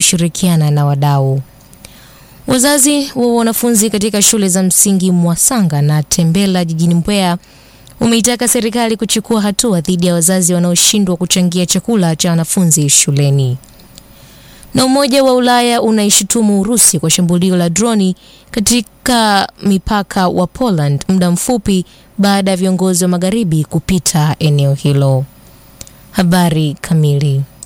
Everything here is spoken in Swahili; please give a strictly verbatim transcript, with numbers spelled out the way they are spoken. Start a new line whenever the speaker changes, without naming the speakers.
kushirikiana na wadau. Wazazi wa wanafunzi katika shule za msingi Mwasanga na Tembela jijini Mbeya umeitaka serikali kuchukua hatua dhidi ya wazazi wanaoshindwa kuchangia chakula cha wanafunzi shuleni. Na Umoja wa Ulaya unaishutumu Urusi kwa shambulio la droni katika mipaka wa Poland muda mfupi baada ya viongozi wa magharibi kupita eneo hilo. Habari kamili.